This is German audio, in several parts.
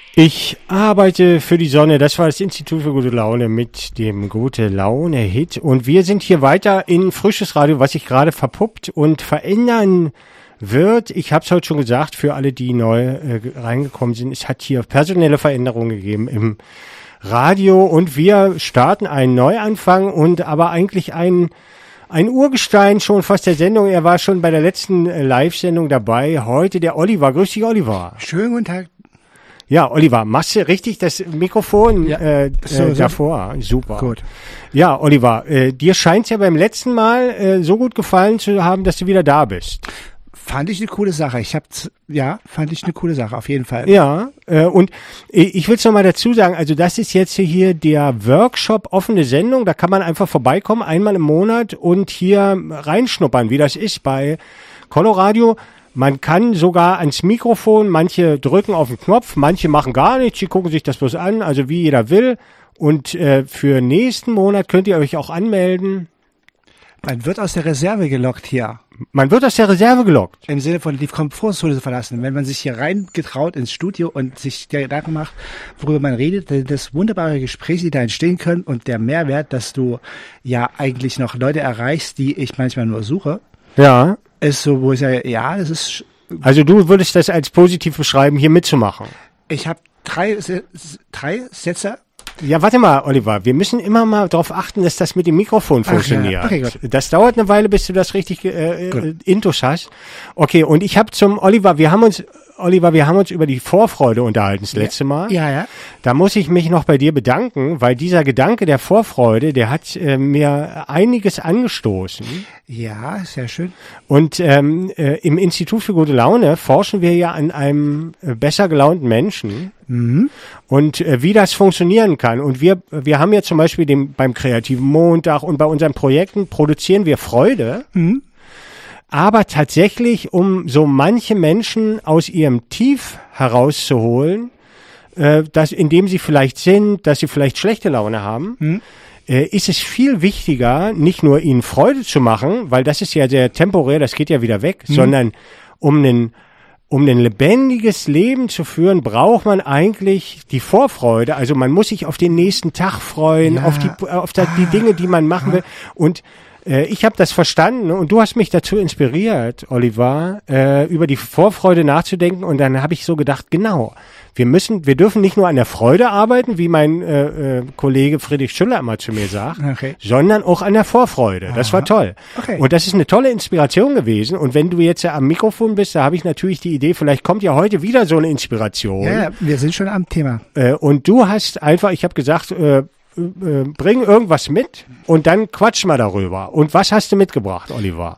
Ich arbeite für die Sonne. Das war das Institut für gute Laune mit dem Gute-Laune-Hit. Und wir sind hier weiter in frisches Radio, was sich gerade verpuppt und verändern wird. Ich habe es heute schon gesagt, für alle, die neu reingekommen sind. Es hat hier personelle Veränderungen gegeben im Radio und wir starten einen Neuanfang und aber eigentlich ein Urgestein schon fast der Sendung. Er war schon bei der letzten Live-Sendung dabei. Heute der Oliver. Grüß dich, Oliver. Schönen guten Tag. Ja, Oliver, machst du richtig das Mikrofon davor? Super. Gut. Ja, Oliver, dir scheint es ja beim letzten Mal so gut gefallen zu haben, dass du wieder da bist. Fand ich eine coole Sache. Fand ich eine coole Sache, auf jeden Fall. Ja, und ich will es nochmal dazu sagen, also das ist jetzt hier der Workshop offene Sendung, da kann man einfach vorbeikommen, einmal im Monat und hier reinschnuppern, wie das ist bei Coloradio. Man kann sogar ans Mikrofon, manche drücken auf den Knopf, manche machen gar nichts, die gucken sich das bloß an, also wie jeder will. Und für nächsten Monat könnt ihr euch auch anmelden. Man wird aus der Reserve gelockt hier. Man wird aus der Reserve gelockt. Im Sinne von die Komfortzone zu verlassen. Wenn man sich hier reingetraut ins Studio und sich Gedanken macht, worüber man redet, das wunderbare Gespräche, die da entstehen können und der Mehrwert, dass du ja eigentlich noch Leute erreichst, die ich manchmal nur suche. Ja. Ist so, wo ich sage, ja, das ist... Also du würdest das als positiv beschreiben, hier mitzumachen. Ich habe drei Sätze. Ja, warte mal, Oliver, wir müssen immer mal darauf achten, dass das mit dem Mikrofon funktioniert. Ja. Okay, gut. Das dauert eine Weile, bis du das richtig intus hast. Okay, und ich habe zum Oliver, wir haben uns über die Vorfreude unterhalten das letzte Mal. Ja. Da muss ich mich noch bei dir bedanken, weil dieser Gedanke der Vorfreude, der hat mir einiges angestoßen. Ja, sehr schön. Und im Institut für gute Laune forschen wir ja an einem besser gelaunten Menschen und wie das funktionieren kann. Und wir haben ja zum Beispiel beim Kreativen Montag und bei unseren Projekten produzieren wir Freude. Aber tatsächlich, um so manche Menschen aus ihrem Tief herauszuholen, indem sie vielleicht dass sie vielleicht schlechte Laune haben, ist es viel wichtiger, nicht nur ihnen Freude zu machen, weil das ist ja sehr temporär, das geht ja wieder weg, sondern um ein lebendiges Leben zu führen, braucht man eigentlich die Vorfreude. Also man muss sich auf den nächsten Tag freuen, auf die Dinge, die man machen will. Und ich habe das verstanden und du hast mich dazu inspiriert, Oliver, über die Vorfreude nachzudenken. Und dann habe ich so gedacht, genau, wir dürfen nicht nur an der Freude arbeiten, wie mein Kollege Friedrich Schüller immer zu mir sagt, sondern auch an der Vorfreude. Das war toll. Okay. Und das ist eine tolle Inspiration gewesen. Und wenn du jetzt am Mikrofon bist, da habe ich natürlich die Idee, vielleicht kommt ja heute wieder so eine Inspiration. Ja, wir sind schon am Thema. Und du hast einfach, ich habe gesagt, bring irgendwas mit und dann quatsch mal darüber. Und was hast du mitgebracht, Oliver?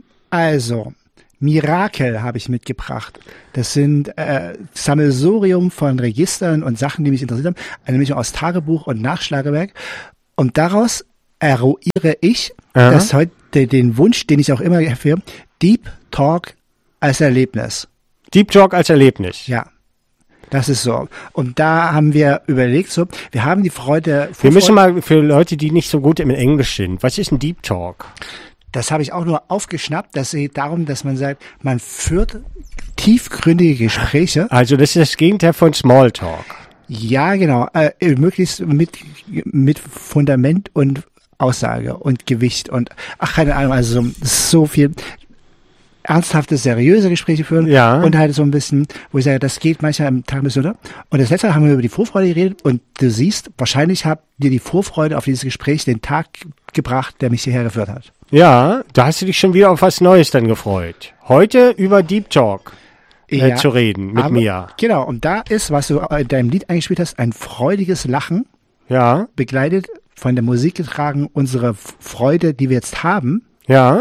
Also, Mirakel habe ich mitgebracht. Das sind Sammelsurium von Registern und Sachen, die mich interessiert haben. Eine Mischung aus Tagebuch und Nachschlagewerk. Und daraus eruiere ich das heute den Wunsch, den ich auch immer herführe, Deep Talk als Erlebnis. Deep Talk als Erlebnis? Ja. Das ist so. Und da haben wir überlegt, wir haben die Freude... Wir müssen mal für Leute, die nicht so gut im Englisch sind, was ist ein Deep Talk? Das habe ich auch nur aufgeschnappt. Das geht darum, dass man sagt, man führt tiefgründige Gespräche. Also das ist das Gegenteil von Smalltalk. Ja, genau. Möglichst mit Fundament und Aussage und Gewicht und keine Ahnung, also so viel... ernsthafte, seriöse Gespräche führen und halt so ein bisschen, wo ich sage, das geht manchmal am Tag ein bisschen unter. Und das letzte Mal haben wir über die Vorfreude geredet und du siehst, wahrscheinlich habt dir die Vorfreude auf dieses Gespräch den Tag gebracht, der mich hierher geführt hat. Ja, da hast du dich schon wieder auf was Neues dann gefreut. Heute über Deep Talk zu reden mit mir. Genau, und da ist, was du in deinem Lied eingespielt hast, ein freudiges Lachen, begleitet von der Musik getragen, unsere Freude, die wir jetzt haben. Ja.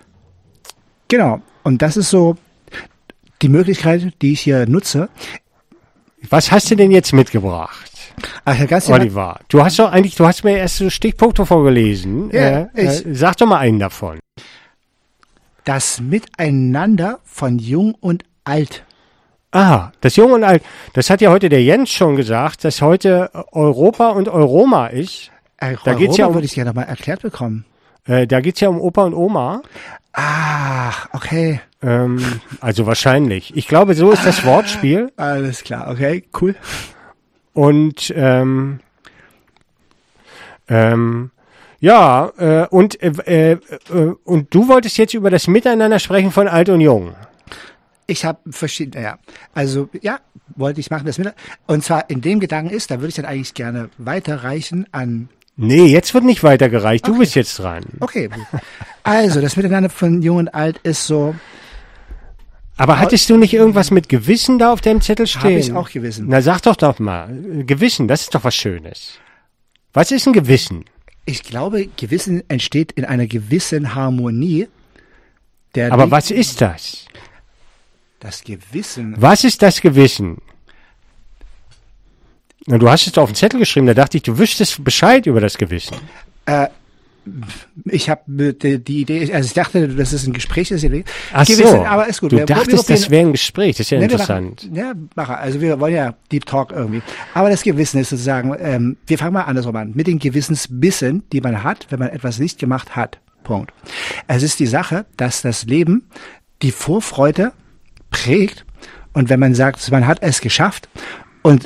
Genau. Und das ist so die Möglichkeit, die ich hier nutze. Was hast du denn jetzt mitgebracht? Oliver, du hast mir erst so Stichpunkte vorgelesen. Ja, sag doch mal einen davon. Das Miteinander von Jung und Alt. Ah, das Jung und Alt. Das hat ja heute der Jens schon gesagt, dass heute Europa und Euroma ist. Da geht's ja würde ich gerne mal erklärt bekommen. Da geht's ja um Opa und Oma. Ah, okay. Also wahrscheinlich. Ich glaube, so ist das Wortspiel. Alles klar, okay, cool. Und und du wolltest jetzt über das Miteinander sprechen von Alt und Jung. Ich habe verschiedene, wollte ich machen, das mit. Und zwar in dem Gedanken ist, da würde ich dann eigentlich gerne weiterreichen an. Nee, jetzt wird nicht weitergereicht, du bist jetzt dran. Okay, also das Miteinander von Jung und Alt ist so. Aber hattest du nicht irgendwas mit Gewissen da auf deinem Zettel stehen? Habe ich auch Gewissen. Na, sag doch mal. Gewissen, das ist doch was Schönes. Was ist ein Gewissen? Ich glaube, Gewissen entsteht in einer gewissen Harmonie. Aber was ist das? Das Gewissen. Was ist das Gewissen? Na, du hast es doch auf den Zettel geschrieben, da dachte ich, du wüsstest Bescheid über das Gewissen. Ich habe die Idee, also ich dachte, das ist ein Gespräch. Ach Gewissen, so, aber ist gut. Du dachtest, das wäre ein Gespräch, das ist ja interessant. Mache. Also wir wollen ja Deep Talk irgendwie. Aber das Gewissen ist sozusagen, wir fangen mal andersrum an, mit den Gewissensbissen, die man hat, wenn man etwas nicht gemacht hat. Punkt. Es ist die Sache, dass das Leben die Vorfreude prägt und wenn man sagt, man hat es geschafft und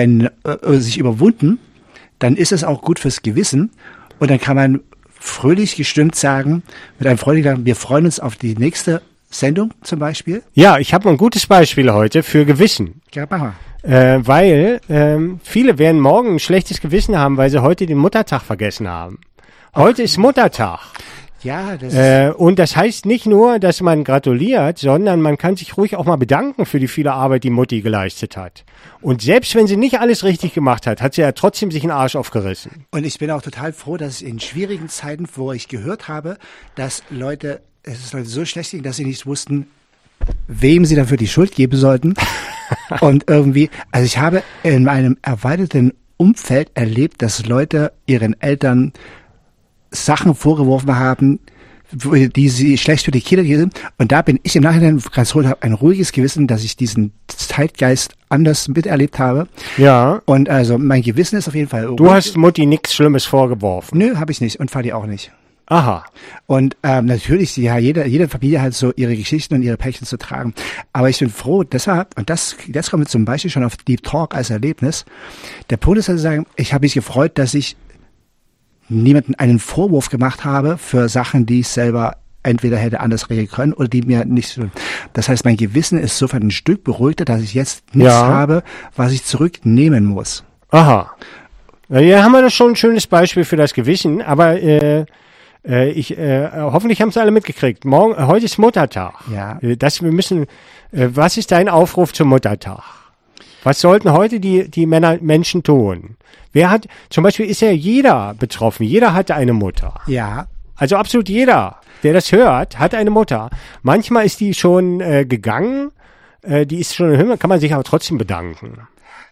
sich überwunden, dann ist es auch gut fürs Gewissen und dann kann man fröhlich gestimmt sagen, mit einem freudigen Gedanken, wir freuen uns auf die nächste Sendung zum Beispiel. Ja, ich habe ein gutes Beispiel heute für Gewissen. Ja, mach mal. Weil viele werden morgen ein schlechtes Gewissen haben, weil sie heute den Muttertag vergessen haben. Heute ist Muttertag. Ja, das und das heißt nicht nur, dass man gratuliert, sondern man kann sich ruhig auch mal bedanken für die viele Arbeit, die Mutti geleistet hat. Und selbst wenn sie nicht alles richtig gemacht hat, hat sie ja trotzdem sich einen Arsch aufgerissen. Und ich bin auch total froh, dass in schwierigen Zeiten, wo ich gehört habe, dass es Leute so schlecht ging, dass sie nicht wussten, wem sie dafür die Schuld geben sollten. Und irgendwie, also ich habe in meinem erweiterten Umfeld erlebt, dass Leute ihren Eltern Sachen vorgeworfen haben, die sie schlecht für die Kinder sind. Und da bin ich im Nachhinein ganz ruhig, habe ein ruhiges Gewissen, dass ich diesen Zeitgeist anders miterlebt habe. Ja. Und also mein Gewissen ist auf jeden Fall ruhig. Du hast Mutti nichts Schlimmes vorgeworfen. Nö, habe ich nicht und Vati auch nicht. Aha. Und natürlich, ja, jede Familie hat so ihre Geschichten und ihre Päckchen zu tragen. Aber ich bin froh, deshalb, und jetzt kommen wir zum Beispiel schon auf Deep Talk als Erlebnis. Der Punkt ist also sagen, ich habe mich gefreut, dass ich niemanden einen Vorwurf gemacht habe für Sachen, die ich selber entweder hätte anders regeln können oder die mir nicht so. Das heißt, mein Gewissen ist sofort ein Stück beruhigter, dass ich jetzt nichts habe, was ich zurücknehmen muss. Aha. Ja, haben wir das schon ein schönes Beispiel für das Gewissen, aber hoffentlich haben es alle mitgekriegt. Heute ist Muttertag. Ja. Was ist dein Aufruf zum Muttertag? Was sollten heute die Menschen tun? Zum Beispiel ist ja jeder betroffen. Jeder hatte eine Mutter. Ja. Also absolut jeder, der das hört, hat eine Mutter. Manchmal ist die schon gegangen, die ist schon im Himmel, kann man sich aber trotzdem bedanken.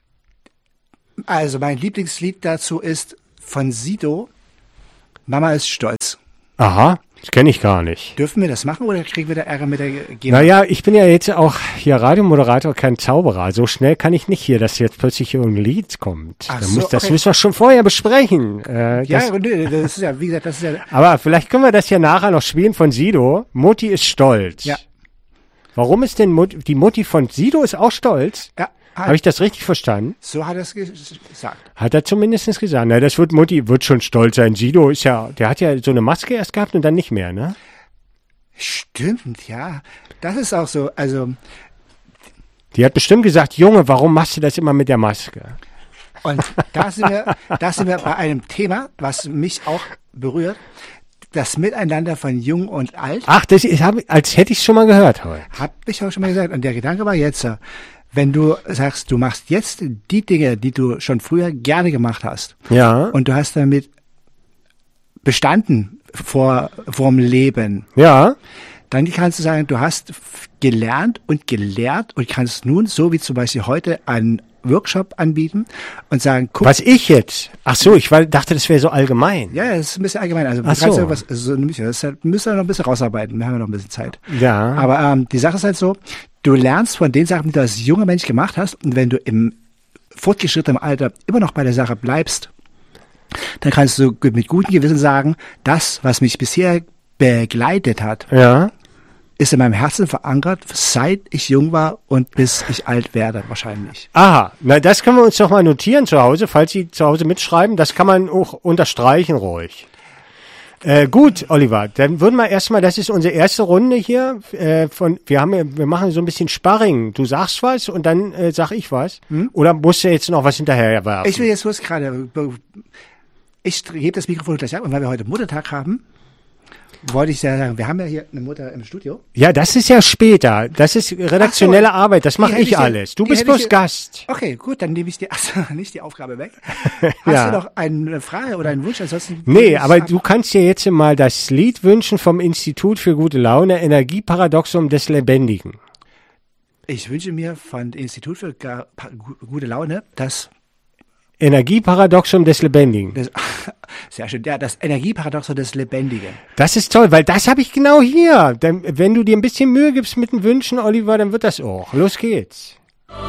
Also mein Lieblingslied dazu ist von Sido, Mama ist stolz. Aha, das kenne ich gar nicht. Dürfen wir das machen oder kriegen wir da Ärger mit der GEMA? Naja, ich bin ja jetzt auch hier Radiomoderator, kein Zauberer. So schnell kann ich nicht hier, dass jetzt plötzlich hier ein Lied kommt. Ach Das so, müssen wir schon vorher besprechen. Das ist ja, wie gesagt, das ist ja... Aber vielleicht können wir das ja nachher noch spielen von Sido. Mutti ist stolz. Ja. Warum ist denn die Mutti von Sido ist auch stolz? Ja. Habe ich das richtig verstanden? So hat er es gesagt. Hat er zumindest gesagt. Na, Mutti wird schon stolz sein. Sido der hat ja so eine Maske erst gehabt und dann nicht mehr, ne? Stimmt, ja. Das ist auch so, also. Die hat bestimmt gesagt, Junge, warum machst du das immer mit der Maske? Und da sind wir bei einem Thema, was mich auch berührt. Das Miteinander von Jung und Alt. Ach, als hätte ich es schon mal gehört heute. Hab ich auch schon mal gesagt. Und der Gedanke war jetzt, wenn du sagst, du machst jetzt die Dinge, die du schon früher gerne gemacht hast. Ja. Und du hast damit bestanden vorm Leben. Ja. Dann kannst du sagen, du hast gelernt und gelehrt und kannst nun, so wie zum Beispiel heute, einen Workshop anbieten und sagen, guck. Was ich jetzt? Ach so, ich dachte, das wäre so allgemein. Ja, das ist ein bisschen allgemein. Also, ach so. Das müssen wir noch ein bisschen rausarbeiten. Wir haben ja noch ein bisschen Zeit. Ja. Aber die Sache ist halt so, du lernst von den Sachen, die du als junger Mensch gemacht hast. Und wenn du im fortgeschrittenen Alter immer noch bei der Sache bleibst, dann kannst du mit gutem Gewissen sagen, das, was mich bisher begleitet hat, ja, ist in meinem Herzen verankert, seit ich jung war und bis ich alt werde, wahrscheinlich. Aha, na das können wir uns doch mal notieren zu Hause, falls Sie zu Hause mitschreiben. Das kann man auch unterstreichen ruhig. Gut, Oliver, dann würden wir erstmal, das ist unsere erste Runde hier, wir machen so ein bisschen Sparring. Du sagst was und dann sag ich was. Oder musst du jetzt noch was hinterher werfen? Ich will jetzt bloß gerade, ich gebe das Mikrofon gleich ab und weil wir heute Muttertag haben, wollte ich sagen, wir haben ja hier eine Mutter im Studio. Ja, das ist ja später. Das ist redaktionelle Arbeit. Das mache ich alles. Du bist bloß Gast. Okay, gut, dann nehme ich dir nicht die Aufgabe weg. Hast du noch eine Frage oder einen Wunsch? Ansonsten nee, aber du kannst dir jetzt mal das Lied wünschen vom Institut für gute Laune, Energieparadoxum des Lebendigen. Ich wünsche mir von Institut für gute Laune das Energieparadoxum des Lebendigen. Sehr schön. Ja, das Energieparadoxum des Lebendigen. Das ist toll, weil das habe ich genau hier. Wenn du dir ein bisschen Mühe gibst mit den Wünschen, Oliver, dann wird das auch. Los geht's.